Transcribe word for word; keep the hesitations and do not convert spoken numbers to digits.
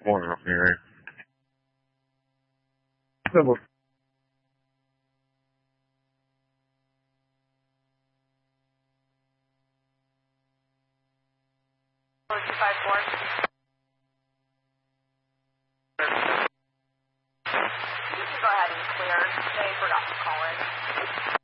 Morning, Mary. Double. five four. You can go ahead and clear. They forgot to call in.